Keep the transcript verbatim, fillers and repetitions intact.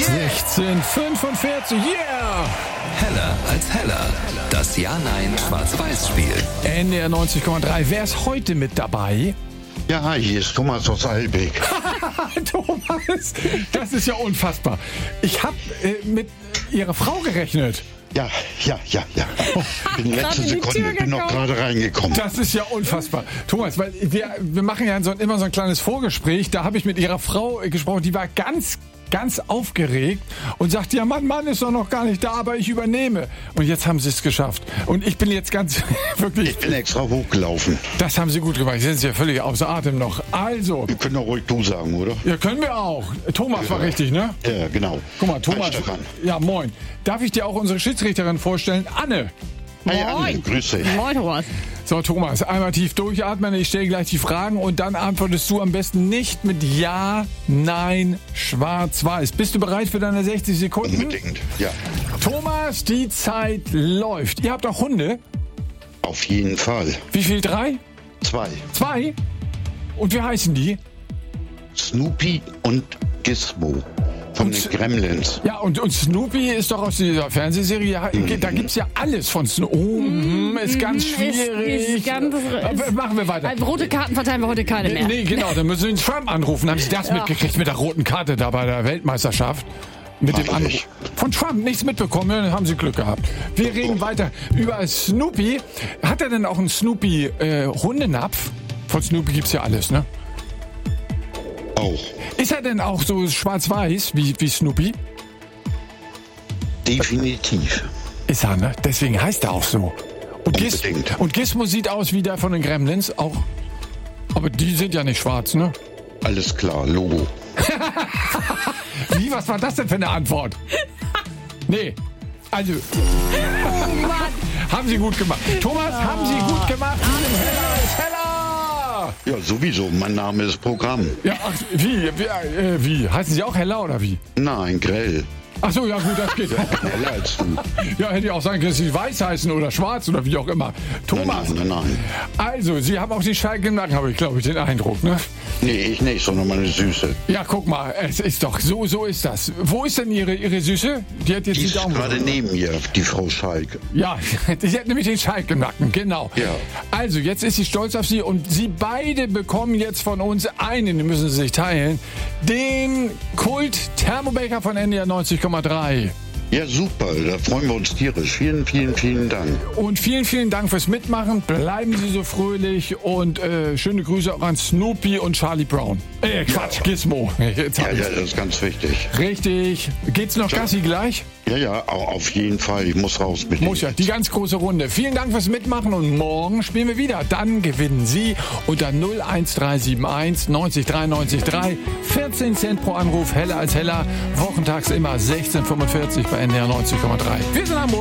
sechzehn fünfundvierzig, yeah! Heller als Heller. Das Ja-Nein-Schwarz-Weiß-Spiel. N D R neunzig Komma drei. Wer ist heute mit dabei? Ja, hi, hier ist Thomas aus Eilbeek. Thomas, das ist ja unfassbar. Ich habe äh, mit Ihrer Frau gerechnet. Ja, ja, ja, ja. In letzter Sekunde bin noch gerade reingekommen. Das ist ja unfassbar. Thomas, weil wir, wir machen ja so, immer so ein kleines Vorgespräch. Da habe ich mit Ihrer Frau gesprochen. Die war ganz, ganz aufgeregt und sagt, ja, mein Mann ist doch noch gar nicht da, aber ich übernehme. Und jetzt haben Sie es geschafft. Und ich bin jetzt ganz, wirklich... Ich bin extra hochgelaufen. Das haben Sie gut gemacht. Sie sind ja völlig außer Atem noch. Also... Wir können doch ruhig du sagen, oder? Ja, können wir auch. Thomas ja. war richtig, ne? Ja, genau. Guck mal, Thomas... Ja, moin. Darf ich dir auch unsere Schiedsrichterin vorstellen? Anne. Hey, Anne, grüß dich. Moin, Thomas. So, Thomas, einmal tief durchatmen. Ich stelle gleich die Fragen und dann antwortest du am besten nicht mit Ja, Nein, Schwarz-Weiß. Bist du bereit für deine sechzig Sekunden? Unbedingt, ja. Thomas, die Zeit läuft. Ihr habt auch Hunde? Auf jeden Fall. Wie viel? Drei? Zwei. Zwei? Und wie heißen die? Snoopy und Gizmo. Von den Gremlins. Ja, und, und Snoopy ist doch aus dieser Fernsehserie, mhm. da gibt's ja alles von Snoopy. Oh, mhm. ist ganz schwierig. Ist, ist ganz, ist, machen wir weiter. Rote Karten verteilen wir heute keine mehr. Nee, genau, dann müssen wir den Trump anrufen. Haben Sie das ja. mitgekriegt mit der roten Karte da bei der Weltmeisterschaft? Mit Ach, dem Anruf. Von Trump nichts mitbekommen, dann haben Sie Glück gehabt. Wir reden oh. weiter über Snoopy. Hat er denn auch einen Snoopy-Hundenapf? Äh, von Snoopy gibt's ja alles, ne? Auch. Ist er denn auch so schwarz-weiß wie, wie Snoopy? Definitiv. Ist er, ne? Deswegen heißt er auch so. Und, Giz- und Gizmo sieht aus wie der von den Gremlins auch. Aber die sind ja nicht schwarz, ne? Alles klar, Logo. Wie, was war das denn für eine Antwort? Nee, also... Oh Mann. Haben Sie gut gemacht. Thomas, oh. haben Sie gut gemacht. Heller ist Heller. Ja, sowieso. Mein Name ist Programm. Ja, ach, wie? Wie, äh, wie? Heißen Sie auch Heller oder wie? Nein, Grell. Ach so, ja gut, das geht. Heller als du. Ja, hätte ich auch sagen können, dass Sie weiß heißen oder schwarz oder wie auch immer. Thomas. Nein, nein, nein, nein. Also, Sie haben auch die Schalke im Nacken, habe ich, glaube ich, den Eindruck, ne? Nee, ich nicht, sondern meine Süße. Ja, guck mal, es ist doch, so, so ist das. Wo ist denn Ihre, Ihre Süße? Die hat jetzt die die ist Daumen gerade neben mir, die Frau Schalke. Ja, die hat nämlich den Schalke im Nacken, genau. Ja. Also, jetzt ist sie stolz auf Sie und Sie beide bekommen jetzt von uns einen, den müssen Sie sich teilen, den Kult-Thermobecher von N D R neunzig Komma drei. Ja, super, da freuen wir uns tierisch. Vielen, vielen, vielen Dank. Und vielen, vielen Dank fürs Mitmachen. Bleiben Sie so fröhlich und äh, schöne Grüße auch an Snoopy und Charlie Brown. Äh, Quatsch, ja. Gizmo. Jetzt ja, ja, das ist ganz wichtig. Richtig. Geht's noch Ciao. Gassi gleich? Ja, ja, auf jeden Fall. Ich muss raus mit Muss ja, die ganz große Runde. Vielen Dank fürs Mitmachen und morgen spielen wir wieder. Dann gewinnen Sie unter null eins drei sieben eins neunzig drei neunzig drei. vierzehn Cent pro Anruf, Heller als Heller. Wochentags immer sechzehn fünfundvierzig bei N D R neunzig Komma drei. Wir sind am